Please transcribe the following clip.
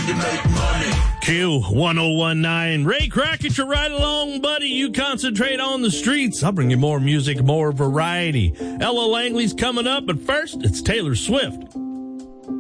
to make money. Q1019. Ray Crockett, you're right along, buddy. You concentrate on the streets. I'll bring you more music, more variety. Ella Langley's coming up, but first, it's Taylor Swift.